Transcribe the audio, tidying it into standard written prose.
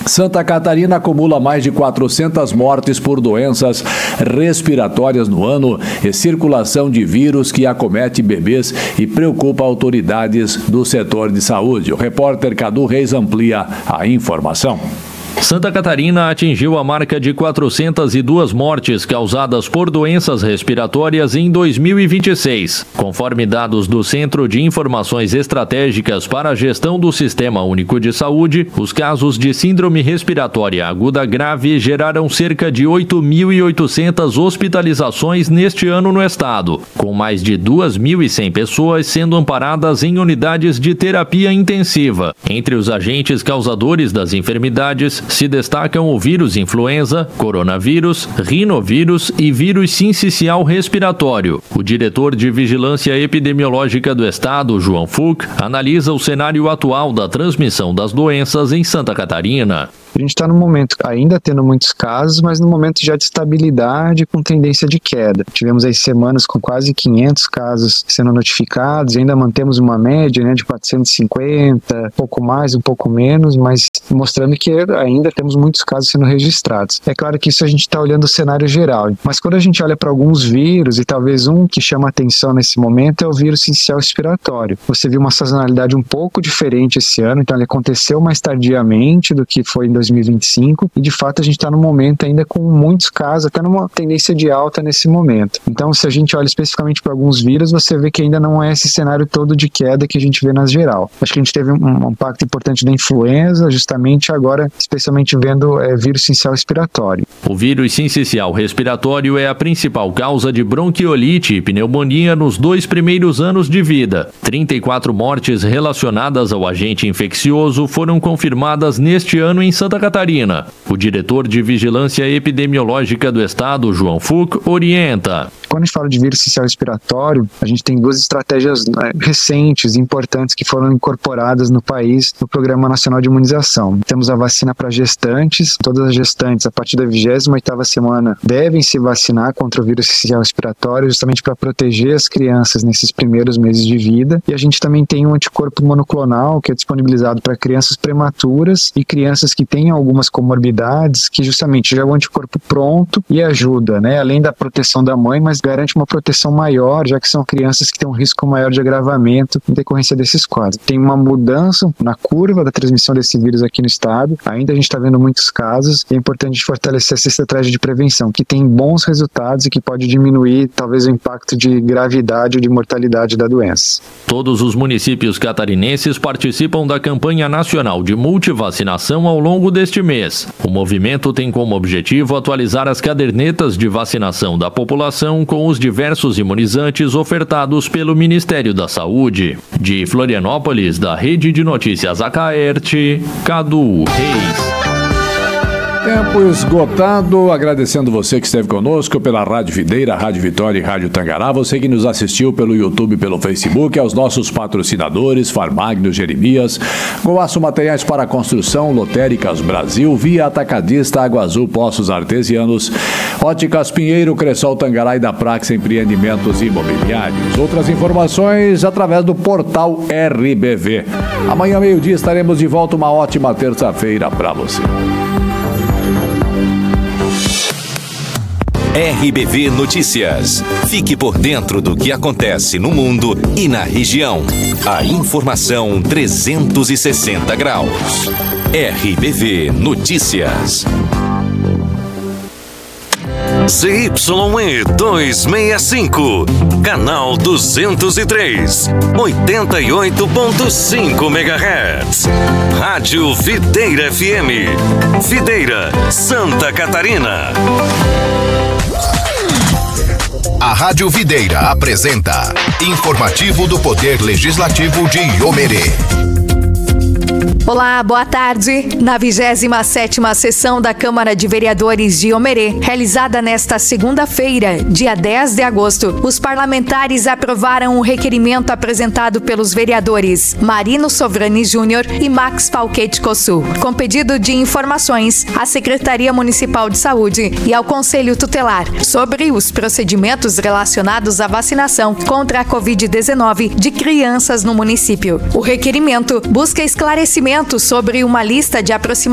Santa Catarina acumula mais de 400 mortes por doenças respiratórias no ano e circulação de vírus que acomete bebês e preocupa autoridades do setor de saúde. O repórter Cadu Reis amplia a informação. Santa Catarina atingiu a marca de 402 mortes causadas por doenças respiratórias em 2026. Conforme dados do Centro de Informações Estratégicas para a Gestão do Sistema Único de Saúde, os casos de síndrome respiratória aguda grave geraram cerca de 8.800 hospitalizações neste ano no estado, com mais de 2.100 pessoas sendo amparadas em unidades de terapia intensiva. Entre os agentes causadores das enfermidades, se destacam o vírus influenza, coronavírus, rinovírus e vírus sincicial respiratório. O diretor de Vigilância Epidemiológica do Estado, João Fuch, analisa o cenário atual da transmissão das doenças em Santa Catarina. A gente está no momento ainda tendo muitos casos, mas no momento já de estabilidade com tendência de queda. Tivemos aí semanas com quase 500 casos sendo notificados, ainda mantemos uma média, né, de 450, pouco mais, um pouco menos, mas mostrando que ainda temos muitos casos sendo registrados. É claro que isso a gente está olhando o cenário geral, mas quando a gente olha para alguns vírus, e talvez um que chama atenção nesse momento é o vírus sincicial respiratório. Você viu uma sazonalidade um pouco diferente esse ano, então ele aconteceu mais tardiamente do que foi em 2025 e de fato a gente está num momento ainda com muitos casos, até numa tendência de alta nesse momento. Então se a gente olha especificamente para alguns vírus, você vê que ainda não é esse cenário todo de queda que a gente vê nas geral. Acho que a gente teve um impacto importante da influenza, justamente agora, especialmente vendo vírus sincicial respiratório. O vírus sincicial respiratório é a principal causa de bronquiolite e pneumonia nos 2 primeiros anos de vida. 34 mortes relacionadas ao agente infeccioso foram confirmadas neste ano em Santa Catarina. O diretor de Vigilância Epidemiológica do Estado, João Fuch, orienta. Quando a gente fala de vírus sincicial respiratório, a gente tem 2 estratégias recentes, importantes, que foram incorporadas no país no Programa Nacional de Imunização. Temos a vacina para gestantes. Todas as gestantes, a partir da 28ª semana, devem se vacinar contra o vírus sincicial respiratório, justamente para proteger as crianças nesses primeiros meses de vida. E a gente também tem um anticorpo monoclonal, que é disponibilizado para crianças prematuras e crianças que têm algumas comorbidades, que justamente já é um anticorpo pronto e ajuda, né? Além da proteção da mãe, mas garante uma proteção maior, já que são crianças que têm um risco maior de agravamento em decorrência desses quadros. Tem uma mudança na curva da transmissão desse vírus aqui no estado, ainda a gente está vendo muitos casos, e é importante fortalecer essa estratégia de prevenção, que tem bons resultados e que pode diminuir talvez o impacto de gravidade ou de mortalidade da doença. Todos os municípios catarinenses participam da campanha nacional de multivacinação ao longo deste mês. O movimento tem como objetivo atualizar as cadernetas de vacinação da população com os diversos imunizantes ofertados pelo Ministério da Saúde. De Florianópolis, da Rede de Notícias Acaerte, Cadu Reis. Tempo esgotado, agradecendo você que esteve conosco pela Rádio Videira, Rádio Vitória e Rádio Tangará, você que nos assistiu pelo YouTube e pelo Facebook, aos nossos patrocinadores, Farmagno, Jeremias, Goaço Materiais para Construção, Lotéricas Brasil, Via Atacadista, Água Azul, Poços Artesianos, Óticas Pinheiro, Cressol Tangará e da Prax Empreendimentos Imobiliários. Outras informações através do portal RBV. Amanhã, meio-dia, estaremos de volta. Uma ótima terça-feira para você. RBV Notícias. Fique por dentro do que acontece no mundo e na região. A informação 360 graus. RBV Notícias. CYE 265, canal 203, 88.5 MHz. Rádio Videira FM, Videira, Santa Catarina. A Rádio Videira apresenta Informativo do Poder Legislativo de Iomerê. Olá, boa tarde. Na 27ª sessão da Câmara de Vereadores de Iomerê, realizada nesta segunda-feira, dia 10 de agosto, os parlamentares aprovaram o requerimento apresentado pelos vereadores Marino Sovrani Júnior e Max Falquete Cossu, com pedido de informações à Secretaria Municipal de Saúde e ao Conselho Tutelar sobre os procedimentos relacionados à vacinação contra a Covid-19 de crianças no município. O requerimento busca esclarecimento sobre uma lista de aproximadamente